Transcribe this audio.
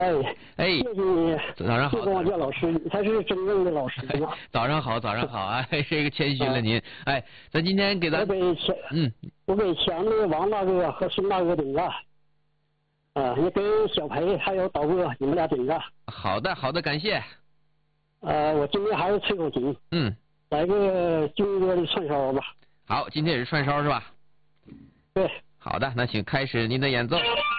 哎哎， 谢谢你， 早上好。 别管我叫老师，你才是真正的老师嘛。 早上好，早上好啊！这个谦虚了您。哎，咱今天给咱我给强那个王大哥和孙大哥顶个，也给小裴还有导哥你们俩顶个。 好的，好的，感谢。 我今天还是吹口琴。来个军歌的串烧吧。 好，今天也是串烧是吧？ 对。 好的，那请开始您的演奏。